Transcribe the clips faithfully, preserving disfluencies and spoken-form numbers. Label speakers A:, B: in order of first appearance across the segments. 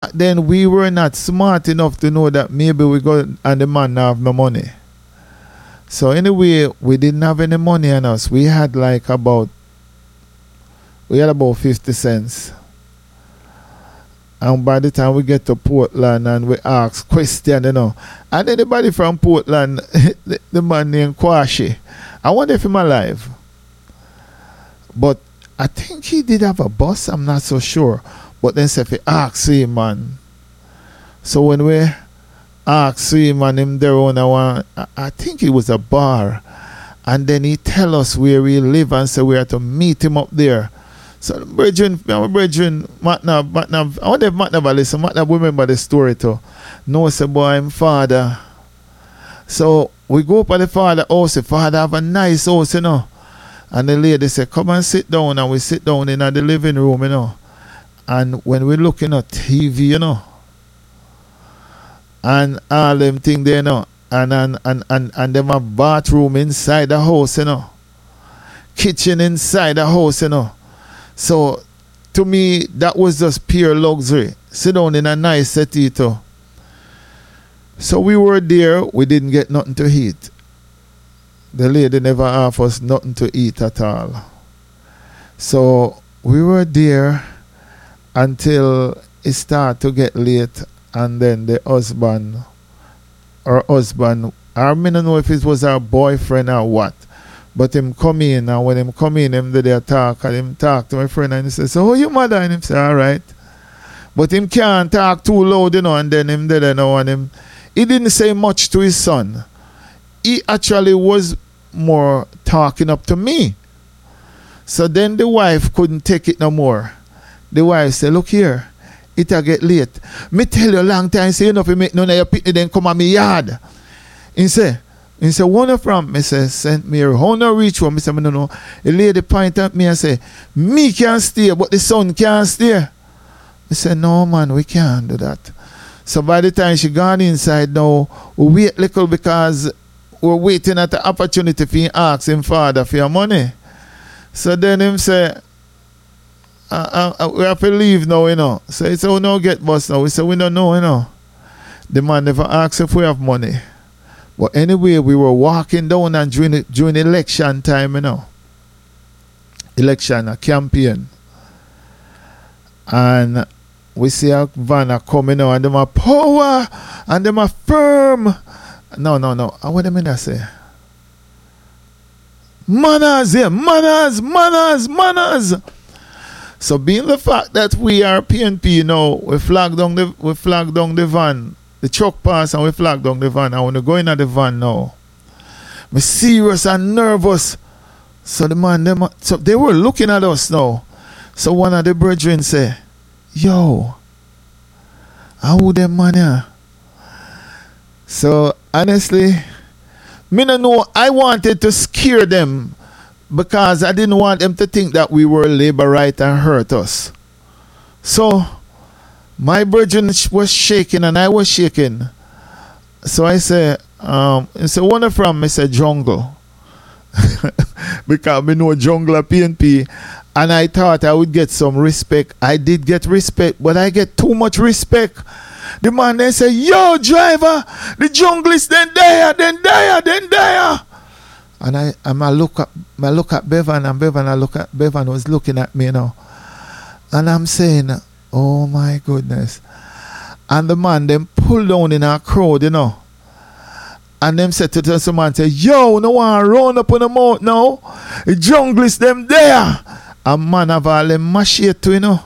A: then we were not smart enough to know that maybe we go and the man not have no money. So anyway, we didn't have any money on us. We had like about we had about fifty cents. And by the time we get to Portland and we ask question, you know, and anybody from Portland, the, the man named Kwashi, I wonder if he's alive. But I think he did have a bus, I'm not so sure. But then say if he ask him, man. So when we ask him and him there on one, I, I think it was a bar. And then he tell us where we live and say we have to meet him up there. So brethren, my brethren, Matnab, Matnab, I wonder if Matnab will listen. Matnab remember the story too. No, say boy, I'm father. So we go up at the father house. The father have a nice house, you know. And the lady say, come and sit down. And we sit down in the living room, you know. And when we're looking at T V, you know. And all them things there, you know. And and and and, and them have bathroom inside the house, you know. Kitchen inside the house, you know. So, to me, that was just pure luxury. Sit down in a nice settee too. So we were there, we didn't get nothing to eat. The lady never offered us nothing to eat at all. So we were there until it started to get late, and then the husband, our husband, I don't know if it was our boyfriend or what. But him come in, and when him come in, him did their talk, and him talk to my friend, and he says, so how you mother? And him say, all right. But him can't talk too loud, you know, and then him did, you know, and him, he didn't say much to his son. He actually was more talking up to me. So then the wife couldn't take it no more. The wife said, look here, it'll get late. Me tell you a long time, say, you know, if you make none of your picnic, then come on me yard. He said, He said, one from? Me say, Saint Mary. How no reach one? Me say, no, no. The lady point at me and say, me can't stay, but the son can't stay. I said, no, man, we can't do that. So by the time she gone inside now, we wait a little because we're waiting at the opportunity for him ask him father for your money. So then him say, uh, uh, we have to leave now, you know. So he said, oh, no, get bus now. We said, we don't know, you know. The man never asked if we have money. But anyway, we were walking down and during, during election time, you know. Election, a campaign. And we see a van a coming out and them are power and them are firm. No, no, no. And what do you mean I say? Manners, yeah, manners, manners, manners. So being the fact that we are P N P, you know, we flag down the we flag down the van. The truck pass and we flag down the van. I want to go in at the van now. I'm serious and nervous. So the man, them, so they were looking at us now. So one of the brethren say, yo, how them man here? So honestly, me no know, I wanted to scare them because I didn't want them to think that we were labor right and hurt us. So my brethren was shaking and I was shaking. So I said, um, it's a one from, I said, jungle. Because I know jungle P N P. And I thought I would get some respect. I did get respect, but I get too much respect. The man then say, yo, driver, the jungle is then there, then there, then there. And I, and I look at, I look at Bevan, and Bevan, I look at Bevan was looking at me, you know. And I'm saying, oh my goodness. And the man then pull down in our crowd, you know. And them said to some man, say, yo, no one run up on the mouth now. The jungle is them there. And man have all them machete too, you know.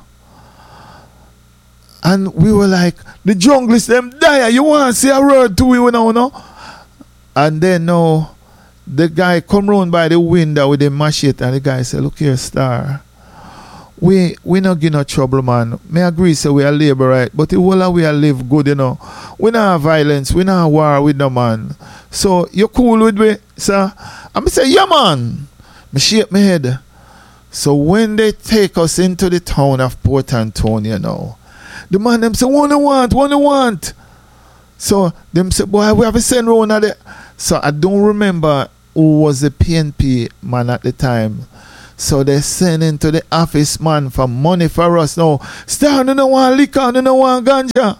A: And we were like, the jungle is them there. You want to see a word to you now, no? And then now, the guy come round by the window with the machete and the guy said, look here, Star. We we not give no trouble, man. Me agree say we are labor right, but the whole of we are live good, you know. We not have violence, we not have war with no man. So you cool with me, sir? And me say, yeah man. Me shake my head. So when they take us into the town of Port Antonio now, the man them say, what do you want, what do you want? So them say, boy, we have a send round there. So I don't remember who was the P N P man at the time. So they sending to the office man for money for us now. Star, no no want liquor, no no want ganja.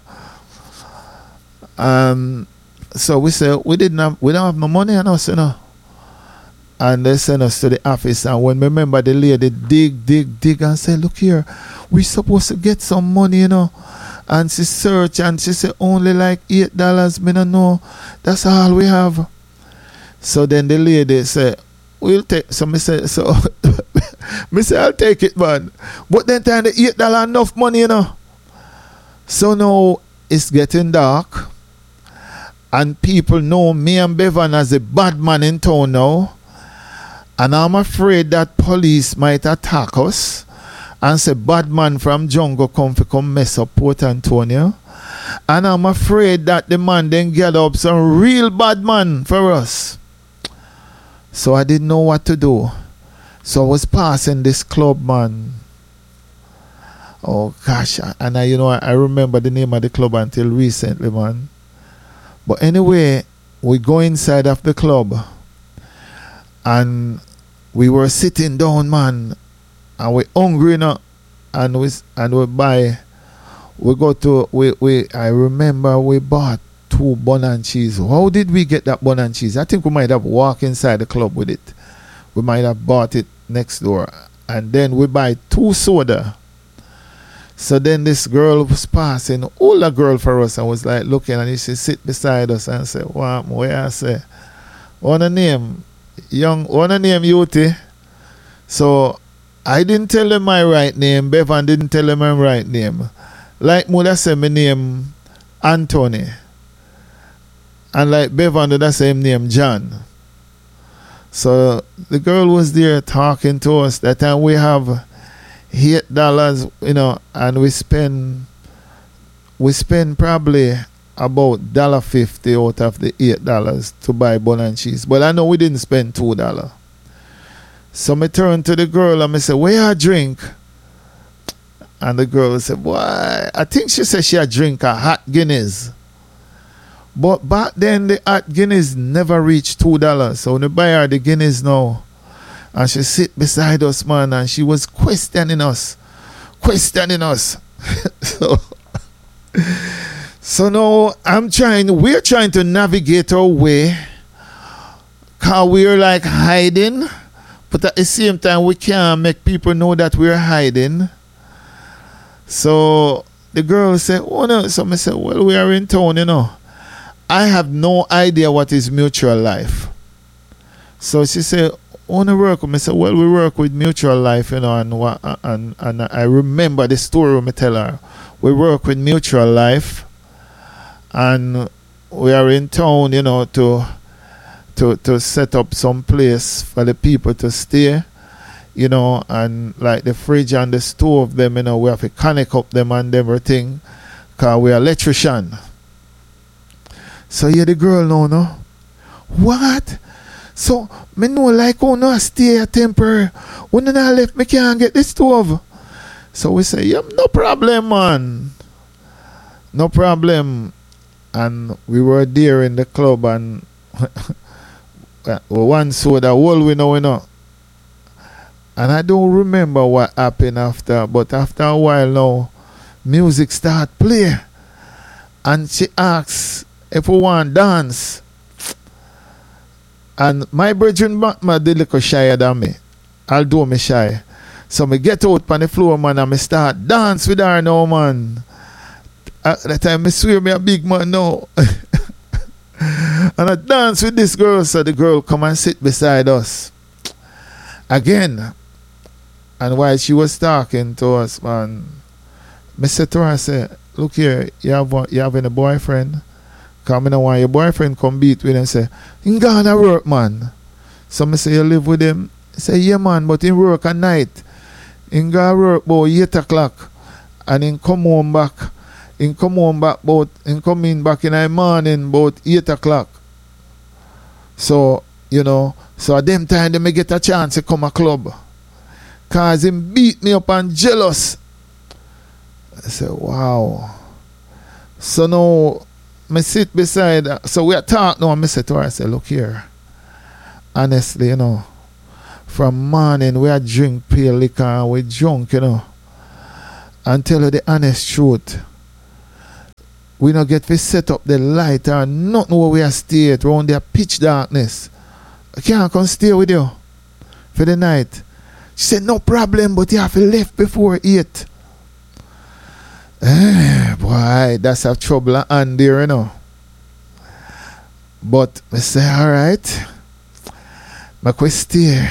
A: Um, so we said we didn't have, we don't have no money on us, you know. And they sent us to the office, and when remember the lady dig, dig, dig and say, look here, we supposed to get some money, you know. And she search and she said only like eight dollars, me no know. That's all we have. So then the lady said, we'll take, so me say, so me say I'll take it, man. But then time the eight dollar enough money, you know. So now it's getting dark. And people know me and Bevan as a bad man in town now. And I'm afraid that police might attack us and say bad man from Jungle come to come mess up Port Antonio. And I'm afraid that the man then get up some real bad man for us. So I didn't know what to do. So I was passing this club, man. Oh gosh, and I, you know, I remember the name of the club until recently, man. But anyway, we go inside of the club, and we were sitting down, man, and we hungry, you know, and we and we buy, we go to we we. I remember we bought two bun and cheese. How did we get that bun and cheese? I think we might have walked inside the club with it. We might have bought it next door, and then we buy two soda. So then this girl was passing, older girl for us, and was like looking, and she sit beside us and say, "Wow, where I say, what a name, young, what a name, Youty." So I didn't tell them my right name. Bevan didn't tell them my right name. Like Mother said, my name Anthony, and like Bevan did the same name John. So the girl was there talking to us. That time we have eight dollars, you know, and we spend we spend probably about dollar fifty out of the eight dollars to buy bun and cheese. But I know we didn't spend two dollars. So I turned to the girl and I said, "Where you drink?" And the girl said, "Why?" I think she said she had drink a hot Guinness. But back then the hot Guinness never reached two dollars. So when you buy her the Guinness now, and she sit beside us, man, and she was questioning us. Questioning us. so, so now I'm trying, we're trying to navigate our way. Because we're like hiding. But at the same time, we can't make people know that we're hiding. So the girl said, "Oh no." So I said, "Well, we are in town, you know. I have no idea what is Mutual Life." So she said, "Want to work with me?" I said, "Well, we work with Mutual Life, you know," and and and I remember the story when I tell her. We work with Mutual Life, and we are in town, you know, to to to set up some place for the people to stay, you know, and like the fridge and the stove, them, you know, we have to connect up them and everything, cause we're electrician. So yeah, the girl know, no, what? So, me know like, oh no, I stay a temporary. When I left, me can't get this stove. So we say, yeah, no problem, man. No problem. And we were there in the club, and one soda, all we know, we know. And I don't remember what happened after, but after a while now, music start play. And she asks if we want dance. And my brethren my did little shyer than me. I'll do me shy. So me get out on the floor, man, and me start dance with her now, man. At that time, me swear me a big man now. And I dance with this girl, so the girl come and sit beside us. Again. And while she was talking to us, man, me said to her, I said, "Look here, you have you having a boyfriend? Because I don't want your boyfriend come beat with and say, "You gonna work, man." So I say, "You live with him?" I say, "Yeah, man, but he work at night. He gonna work about eight o'clock. And he come home back. He come home back about, he come in back in the morning about eight o'clock. So, you know, so at them time, they may get a chance to come a club. Because he beat me up and jealous." I said, "Wow." So now, I sit beside her. So we are talking now, and I said to her, I said, "Look here. Honestly, you know, From morning, we are drink pale liquor and we drunk, you know. And tell you the honest truth. We don't get to set up the light or nothing where we are stay at around the pitch darkness. I can't come stay with you for the night. She said, no problem, but you have to leave before eight. Eh, boy, that's a trouble and there, you know. But I say, all right, I could stay.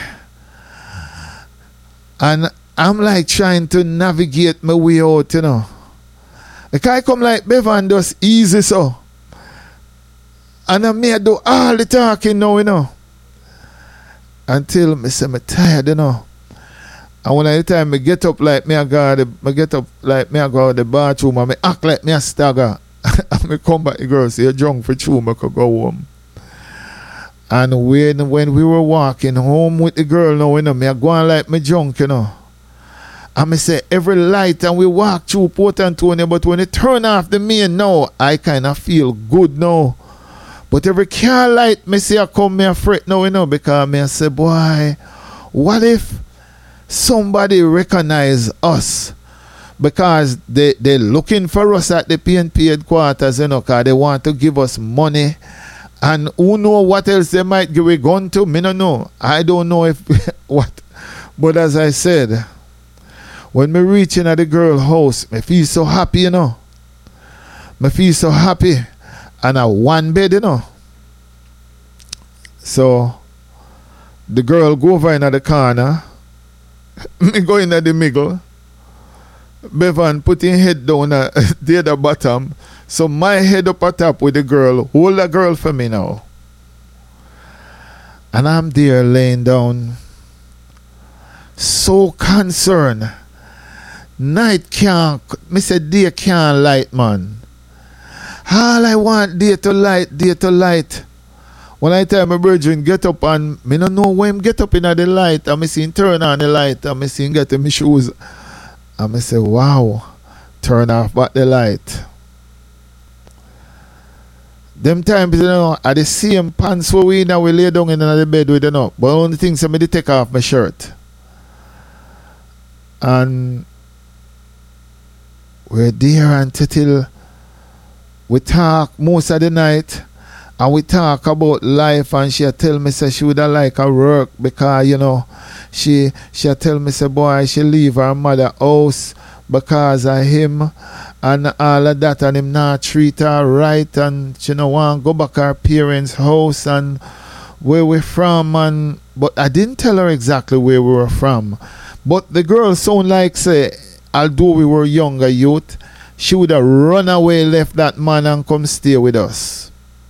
A: And I'm like trying to navigate my way out, you know. Like I come like Bevan does easy so. And I may do all the talking now, you know. Until I say I'm tired, you know. And when I time I get up like me I go the, I get up like me I go to the bathroom and I act like me a stagger. And I come back the girl say you're drunk for true, I could go home. And when when we were walking home with the girl now, you know, me I go on like me drunk, you know. And I say every light and we walk through Port Antonio, but when it turn off the main now, I kind of feel good now. But every car light, me say I come, me a fret now, you know, because me I say, boy, what if somebody recognize us? Because they, they're looking for us at the P N P headquarters, you know, because they want to give us money. And who know what else they might give a gun to? Me no know. I don't know if, what. But as I said, when me reaching at the girl house, me feel so happy, you know. Me feel so happy. And a one bed, you know. So, the girl go over in the corner. Me go in at the middle. Bevan put his head down at the other bottom. So my head up at top with the girl. Hold the girl for me now. And I'm there laying down. So concerned. Night can't, me say day can't light, man. All I want day to light, day to light. When I tell my brethren get up and me don't know when get up in the light and me see him turn on the light and me see him get in my shoes. And me say, wow, turn off back the light. Them times, you know, are the same pants where we now we lay down in the bed with, you know. But only thing is, I me take off my shirt. And we're there until we talk most of the night. And we talk about life, and she tell me say she would have like her work because, you know, she she tell me say boy she leave her mother house because of him and all of that, and him not treat her right, and she no want go back her parents' house and where we from. And but I didn't tell her exactly where we were from. But the girl sound like say, although we were younger youth, she would have run away, left that man and come stay with us.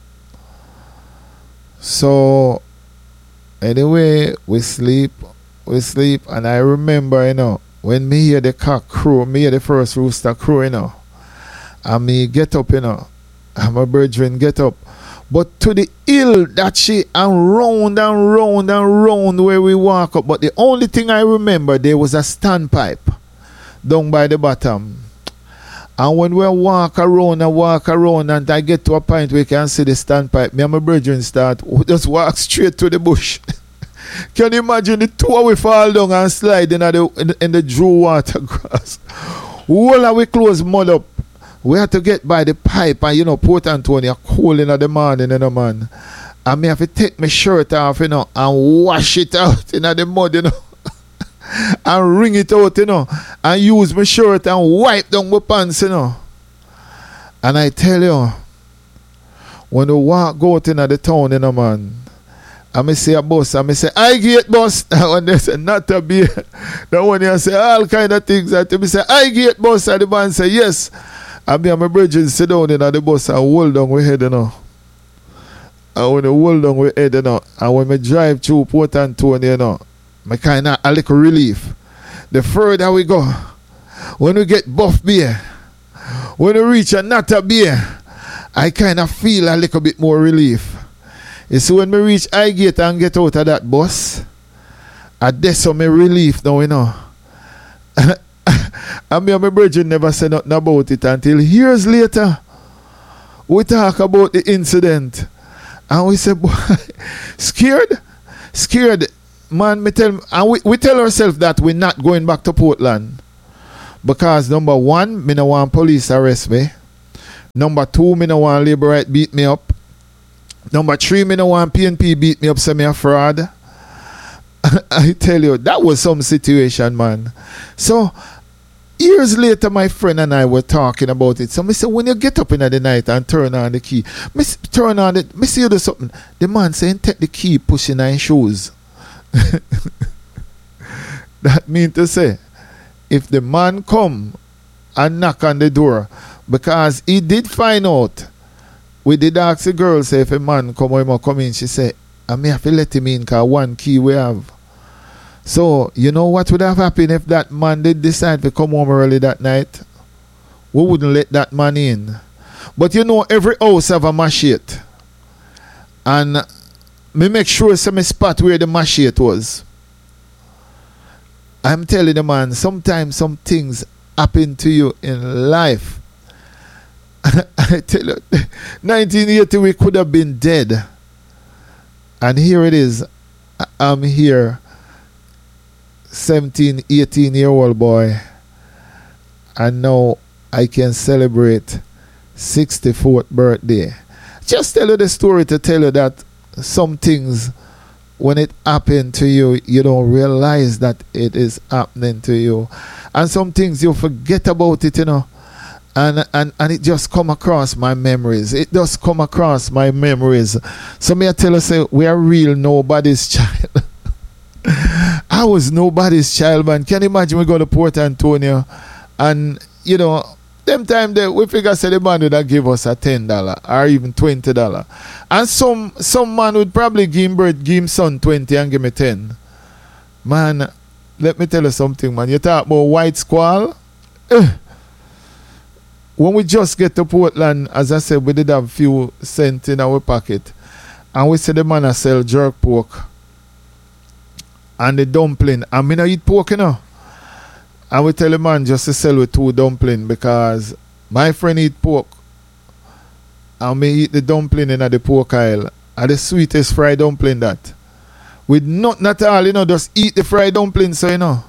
A: So, anyway, we sleep, we sleep, and I remember, you know, when me hear the cock crow, me hear the first rooster crow, you know, and me get up, you know, and my brethren get up. But to the hill that she, and round and round and round where we walk up, but the only thing I remember, there was a standpipe down by the bottom. And when we walk around and walk around and I get to a point where we can see the standpipe, me and my brethren start just walk straight to the bush. Can you imagine the two of we fall down and slide in the, in, in the Drew water grass? All of we close mud up. We have to get by the pipe and, you know, Port Antonio cool in the morning, you know, man. And me have to take my shirt off, you know, and wash it out in the mud, you know. And wring it out, you know, and use my shirt and wipe down my pants, you know. And I tell you, when you walk go out in the town, you know, man, and me see a bus, and me say, I get bus. And they say, not a beer. Then when you say all kind of things, that me say, I get bus. And the man say, yes. And me and my brethren sit down in the bus and hold down my head, you know. And when you hold down my head, you know, and when we drive through Port Antonio, you know, I kind of a little relief. The further we go, when we get buff beer, when we reach a nata beer, I kind of feel a little bit more relief. You see, when we reach Highgate and get out of that bus, I that's some relief now, you know. And me and my brethren never said nothing about it until years later, we talk about the incident. And we say, boy, scared? Scared. man, me tell, and we, we tell ourselves that we're not going back to Portland. Because number one, me no want police arrest me. Number two, me no want labor right beat me up. Number three, me no want P N P beat me up, say me a fraud. I tell you, that was some situation, man. So, years later, my friend and I were talking about it. So, I said, when you get up in the night and turn on the key, me turn on it, me see you do something. The man saying, take the key, push in his shoes. That means to say, if the man come and knock on the door, because he did find out, we did ask the girl, say, if a man come or he come in, she said, I may have to let him in because one key we have. So, you know what would have happened if that man did decide to come home early that night? We wouldn't let that man in. But you know, every house have a machete. And me make sure some spot where the machete was. I'm telling the man, sometimes some things happen to you in life. I tell you, nineteen eighty we could have been dead. And here it is. I'm here, seventeen, eighteen year old boy. And now I can celebrate sixty-fourth birthday. Just tell you the story to tell you that some things, when it happened to you, you don't realize that it is happening to you. And some things you forget about it, you know. And, and and it just come across my memories. It just come across my memories. So me I tell you, say, we are real nobody's child. I was nobody's child, man. Can you imagine we go to Port Antonio and, you know, them time that we figure say the man would have give us a ten dollar or even twenty dollar. And some some man would probably give him birth, give him son twenty and give me ten. Man, let me tell you something, man. You talk about white squall. Uh, when we just get to Portland, as I said, we did have few cents in our pocket. And we see the man a sell jerk pork and the dumpling. And me no eat pork, you know. And we tell the man just to sell with two dumpling because my friend eat pork and me eat the dumpling in the pork aisle. And the sweetest fried dumpling that. With nothing at all, you know, just eat the fried dumpling, so you know.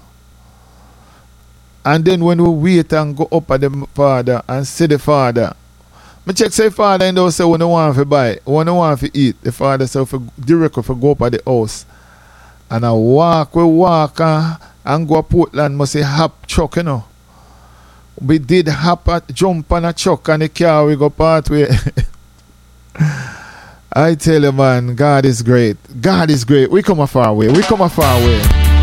A: And then when we wait and go up at the father and see the father, me check say father and they say we don't want to buy, we don't want to eat. The father say for direct for go up at the house. And I walk, we walk and, and go to Portland, must say hop truck, you know. We did hop at jump on a truck and the car we go part way. I tell you, man, God is great. God is great. We come a far way. We come a far way.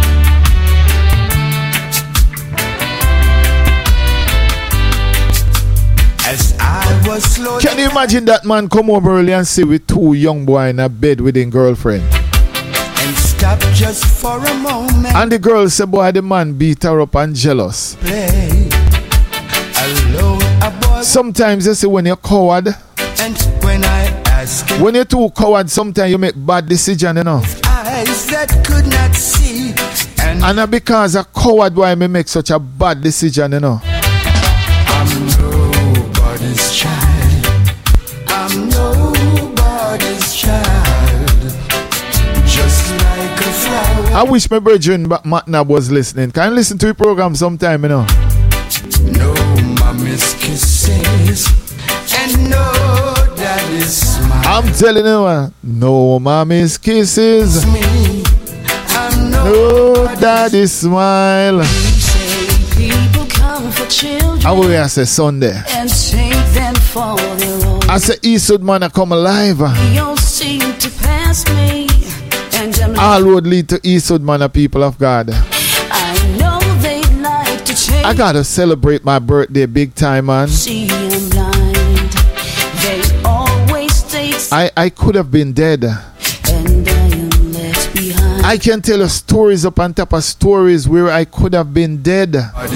B: As I was slow.
A: Can you imagine that man come over early and sit with two young boys in a bed with his girlfriend?
B: And stop just for a moment.
A: And the girl say, boy, the man beat her up and jealous.
B: Play alone, a boy.
A: Sometimes you say when you're coward.
B: And when I ask him,
A: when you're too coward, sometimes you make bad decisions, you know.
B: Eyes that could not see. And,
A: and not because a coward why me make such a bad decision, you know.
B: I'm nobody's child. I'm nobody's child. Just like a flower.
A: I wish my brethren Matnab was listening. Can you listen to the program sometime, you know?
B: No mommy's kisses and no daddy's smile.
A: I'm telling you, uh, no mommy's kisses,
B: me. I'm
A: no daddy's smile.
C: People come for children.
A: I will say Sunday.
C: And take them for their own.
A: I say Eastwood man I come alive.
C: You all seem to pass me. And I'm
A: all road lead to Eastwood man, people of God.
C: I know they like to change.
A: I gotta celebrate my birthday big time, man.
C: See, I'm blind. They always stay.
A: I, I could have been dead.
C: And I am left behind.
A: I can tell you stories up on top of stories where I could have been dead.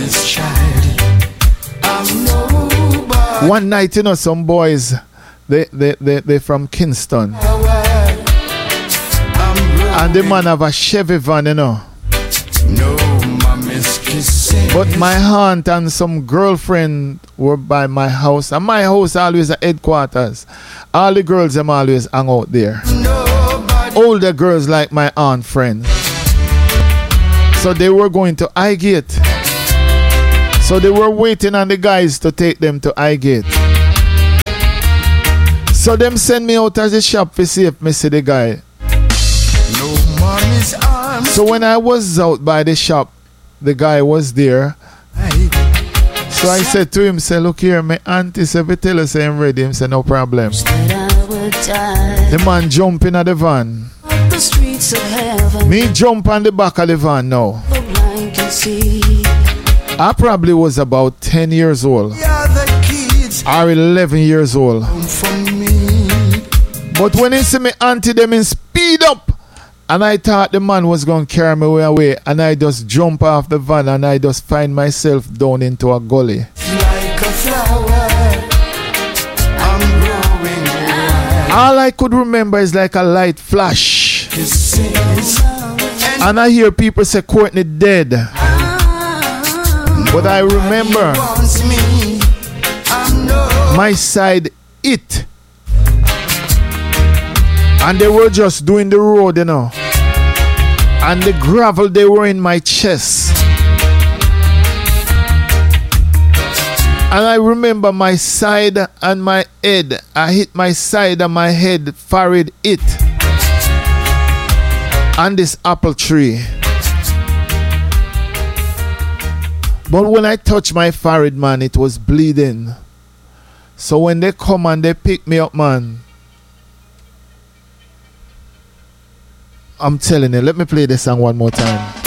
A: One night, you know, some boys, they they they they from Kingston, and the man have a Chevy van, you know. But my aunt and some girlfriend were by my house, and my house always a headquarters. All the girls them always hang out there. Older girls like my aunt friend. So they were going to Highgate. So they were waiting on the guys to take them to Highgate. So them send me out of the shop to see if me see the guy.
B: No mommy's arms.
A: So when I was out by the shop, the guy was there. So I said to him, say, look here, my auntie said, we tell us I'm ready. He said, no problem. The man jump in at the van.
C: The streets of heaven,
A: Me jump on the back of the van now.
C: the blind can see.
A: I probably was about ten years old
B: Yeah, the kids
A: or eleven years old.
B: come from me.
A: But when he see me auntie them in speed up, and I thought the man was going to carry me away, and I just jump off the van and I just find myself down into a gully.
B: Like a flower, I'm growing wild.
A: All I could remember is like a light flash.
B: Kisses
A: And I hear people say Courtney dead. But I remember
B: wants me. I know.
A: my side it. And they were just doing the road, you know. And the gravel, they were in my chest. And I remember my side and my head. I hit my side and my head, forehead it. And this apple tree. But when I touched my forehead, man, it was bleeding. So when they come and they pick me up, man, I'm telling you, let me play this song one more time.